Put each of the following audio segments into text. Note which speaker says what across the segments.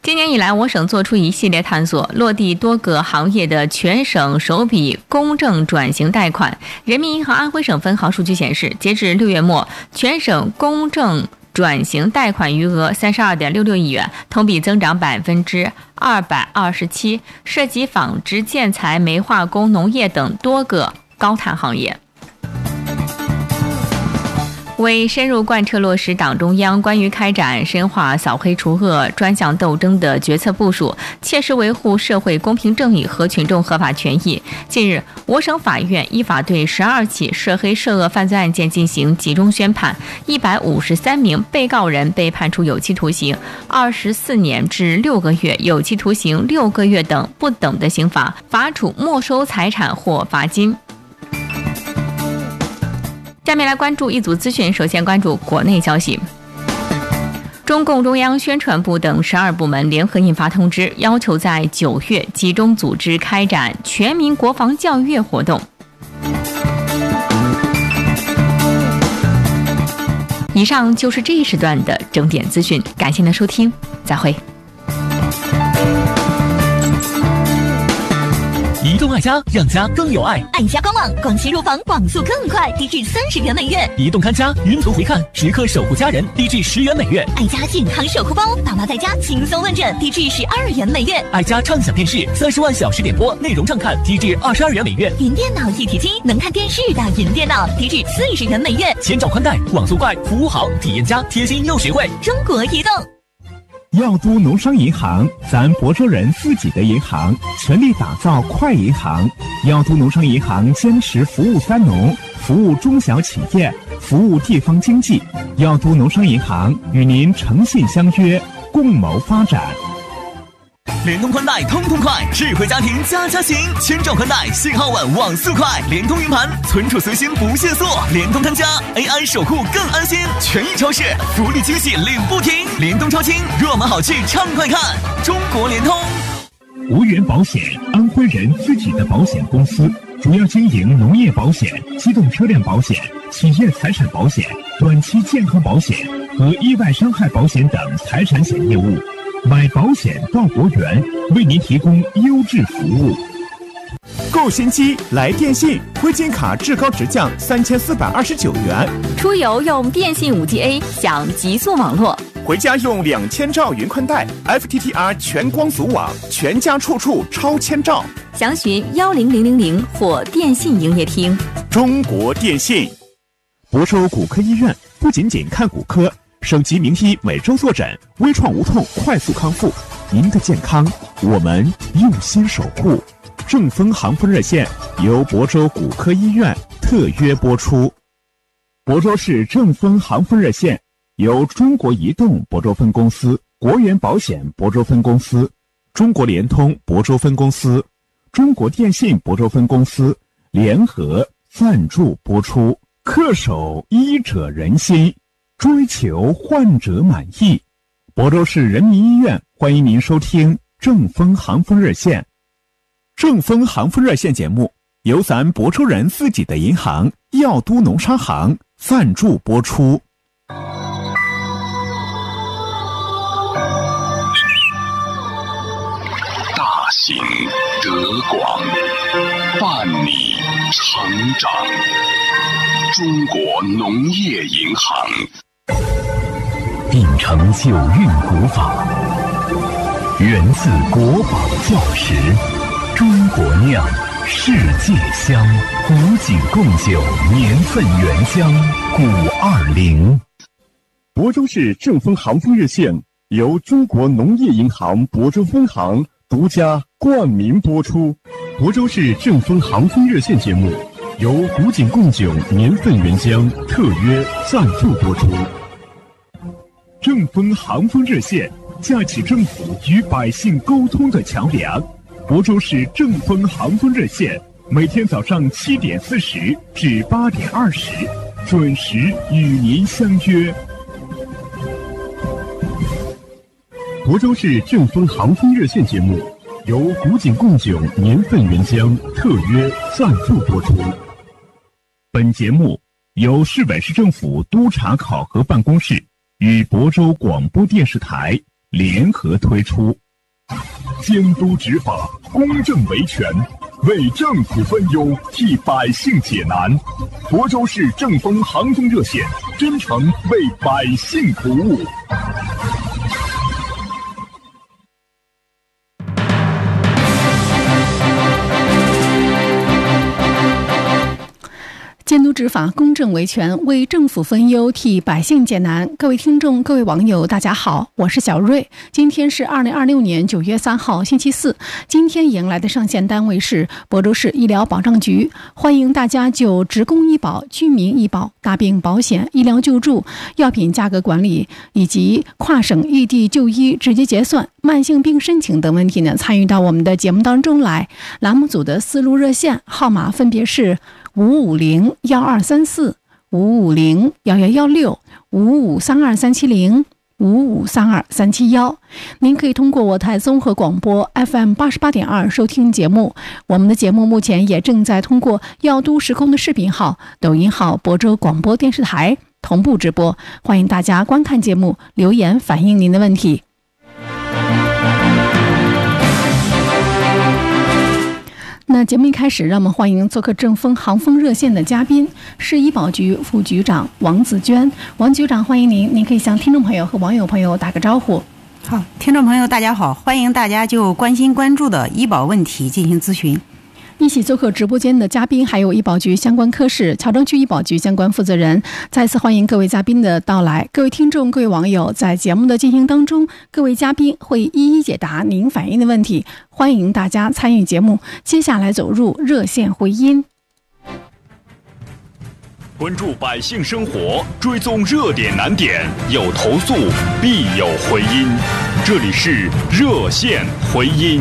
Speaker 1: 今年以来，我省做出一系列探索，落地多个行业的全省首笔公证转型贷款。人民银行安徽省分行数据显示，截至6月末，全省公证转型贷款余额32.66亿元，同比增长227%，涉及纺织、建材、煤化工、农业等多个高碳行业。为深入贯彻落实党中央关于开展深化扫黑除恶专项斗争的决策部署，切实维护社会公平正义和群众合法权益，近日，我省法院依法对12起涉黑涉恶犯罪案件进行集中宣判，153名被告人被判处有期徒刑24年至6个月、有期徒刑6个月等不等的刑罚，罚处没收财产或罚金。下面来关注一组资讯，首先关注国内消息。中共中央宣传部等12部门联合印发通知，要求在9月集中组织开展全民国防教育月活动。以上就是这一时段的整点资讯，感谢您的收听，再会。
Speaker 2: 移动爱家，让家更有爱。
Speaker 3: 爱家官网，广西入房，网速更快，低至30元每月。
Speaker 2: 移动看家，云图回看，时刻守护家人，低至10元每月。
Speaker 3: 爱家健康守护包，爸妈在家轻松问诊，低至12元每月。
Speaker 2: 爱家畅享电视，30万小时点播，内容畅看，低至22元每月。
Speaker 3: 云电脑一体机，能看电视的云电脑，低至40元每月。
Speaker 2: 千兆宽带，网速快，服务好，体验佳，贴心又实惠。
Speaker 3: 中国移动。
Speaker 4: 药都农商银行，咱亳州人自己的银行，全力打造快银行。药都农商银行坚持服务三农，服务中小企业，服务地方经济。药都农商银行与您诚信相约，共谋发展。
Speaker 2: 联通宽带通通快，智慧家庭家家行，千兆宽带，信号稳，网速快，联通云盘，存储随心不限速，联通看家 AI 守护更安心，权益超市福利惊喜领不停，联通超轻，热门好剧畅快看，中国联通。
Speaker 4: 无源保险，安徽人自己的保险公司，主要经营农业保险、机动车辆保险、企业财产保险、短期健康保险和意外伤害保险等财产险业务。买保险到国源，为您提供优质服务。
Speaker 5: 购新机来电信，汇金卡至高直降3429元。
Speaker 1: 出游用电信 5G-A 享极速网络，
Speaker 5: 回家用2000兆云宽带 FTTR 全光组网，全家处处超千兆。
Speaker 1: 详询10000或电信营业厅。
Speaker 5: 中国电信。
Speaker 4: 亳州骨科医院不仅仅看骨科，省级名医每周坐诊，微创无痛，快速康复。您的健康，我们用心守护。正风航风热线由亳州骨科医院特约播出。亳州市正风航风热线由中国移动亳州分公司、国源保险亳州分公司、中国联通亳州分公司、中国电信亳州分公司联合赞助播出。恪守医者仁心，追求患者满意。亳州市人民医院欢迎您收听正风航风热线。
Speaker 5: 正风航风热线节目由咱亳州人自己的银行药都农商行赞助播出。
Speaker 6: 大行德广，伴你成长。中国农业银行
Speaker 7: 秉承九韵古法，源自国宝教识，中国酿，世界香，古井贡酒，年份原香520。
Speaker 8: 亳州市正风航风热线由中国农业银行亳州分行独家冠名播出。亳州市正风航风热线节目由古井贡酒年份原香特约赞助播出。正风航风热线架起政府与百姓沟通的桥梁。亳州市正风航风热线每天早上7点40至8点20准时与您相约。亳州市正风航风热线节目由古井贡酒年份原香特约赞助播出。本节目由市委市政府督查考核办公室与亳州广播电视台
Speaker 4: 联合推出。监督执法，公正维权，为政府分忧，替百姓解难。亳州市正丰航空热线，真诚为百姓服务。
Speaker 9: 监督执法，公正维权，为政府分忧，替百姓解难。各位听众，各位网友，大家好，我是小瑞。今天是2026年9月3号，星期四。今天迎来的上线单位是亳州市医疗保障局，欢迎大家就职工医保、居民医保、大病保险、医疗救助、药品价格管理以及跨省异地就医直接结算、慢性病申请等问题呢，参与到我们的节目当中来。栏目组的4路热线号码分别是550-1234、550-1116、5532370、5532371。您可以通过我台综合广播 FM 88.2收听节目。我们的节目目前也正在通过药都时空的视频号、抖音号、亳州广播电视台同步直播，欢迎大家观看节目，留言反映您的问题。那节目一开始，让我们欢迎做客正丰航风热线的嘉宾，市医保局副局长王子娟。王局长，欢迎您，您可以向听众朋友和网友朋友打个招呼。
Speaker 10: 好，听众朋友大家好，欢迎大家就关心关注的医保问题进行咨询。
Speaker 9: 一起做客直播间的嘉宾还有医保局相关科室、乔装区医保局相关负责人。再次欢迎各位嘉宾的到来。各位听众、各位网友，在节目的进行当中，各位嘉宾会一一解答您反映的问题，欢迎大家参与节目。接下来走入热线回音，
Speaker 5: 关注百姓生活，追踪热点难点，有投诉必有回音。这里是热线回音。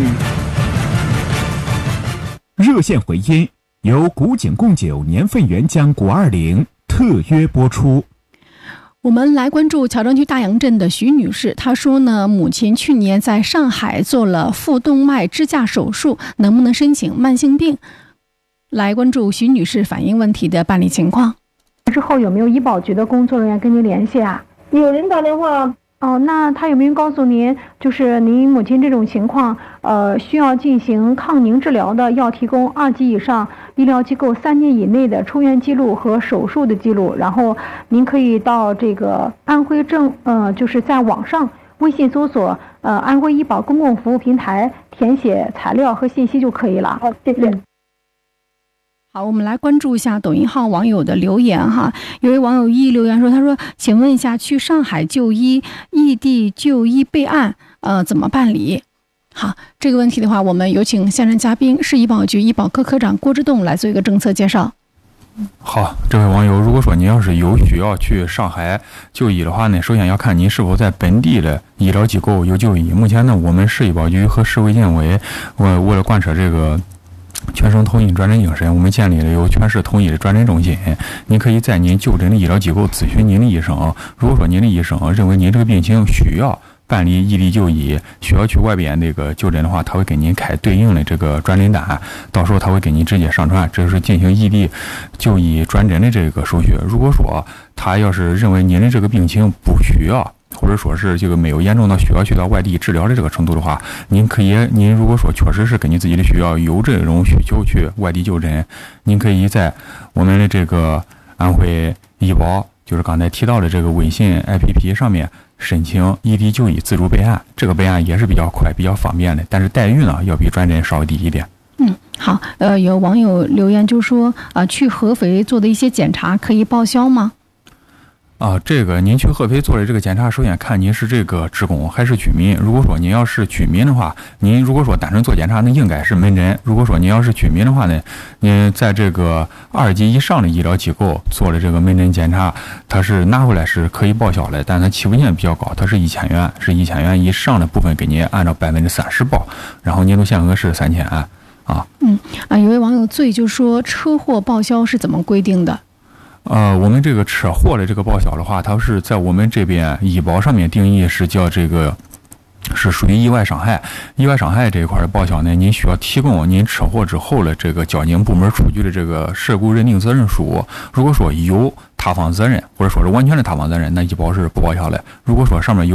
Speaker 5: 热线回音由古井贡酒年份原浆520特约播出。
Speaker 9: 我们来关注乔装区大洋镇的徐女士，她说呢，母亲去年在上海做了腹动脉支架手术，能不能申请慢性病？来关注徐女士反映问题的办理情况。之后有没有医保局的工作人员跟您联系啊？
Speaker 11: 有人打电话。
Speaker 9: 哦，那他有没有告诉您，就是您母亲这种情况，需要进行抗凝治疗的，要提供2级以上医疗机构3年以内的出院记录和手术的记录，然后您可以到这个安徽就是在网上微信搜索安徽医保公共服务平台，填写材料和信息就可以了。
Speaker 11: 好，谢谢。
Speaker 9: 好，我们来关注一下抖音号网友的留言哈。有位网友留言说，他说，请问一下，去上海就医异地就医备案怎么办理？好，这个问题的话，我们有请现任嘉宾市医保局医保科科长郭志栋来做一个政策介绍。
Speaker 12: 好，这位网友，如果说您要是有需要去上海就医的话呢，首先要看您是否在本地的医疗机构有就医。目前呢，我们市医保局和市卫健委为了贯彻这个全省统一专诊精神，我们建立了有全市统一的专诊中心。您可以在您就诊的医疗机构咨询您的医生，如果说您的医生认为您这个病情需要办理异地就医，需要去外边这个就诊的话，他会给您开对应的这个专诊单，到时候他会给您直接上传，这是进行异地就医专诊的这个手续。如果说他要是认为您的这个病情不需要，或者说是这个没有严重到需要去到外地治疗的这个程度的话，您如果说确实是跟你自己的需要有这种需求去外地就诊，您可以在我们的这个安徽医保，就是刚才提到的这个微信 APP 上面申请异地就医自主备案，这个备案也是比较快、比较方便的，但是待遇呢要比专诊稍微低一点。
Speaker 9: 好，有网友留言就说，去合肥做的一些检查可以报销吗？
Speaker 12: 这个您去合肥做的这个检查，首先看您是这个职工还是居民。如果说您要是居民的话，您如果说单纯做检查，那应该是门诊。如果说您要是居民的话呢，您在这个2级以上的医疗机构做了这个门诊检查，它是拿回来是可以报销的，但它起步线比较高，它是1000元，是1000元以上的部分给您按照30%报，然后年度限额是3000
Speaker 9: 有位网友醉就说，车祸报销是怎么规定的？
Speaker 12: 我们这个车祸的这个报销的话，它是在我们这边医保上面定义是叫这个是属于意外伤害。意外伤害这一块的报销呢，您需要提供您车祸之后的这个交警部门出具的这个事故认定责任书。如果说有他方责任，或者说是完全的他方责任，那医保是不报销的。如果说上面有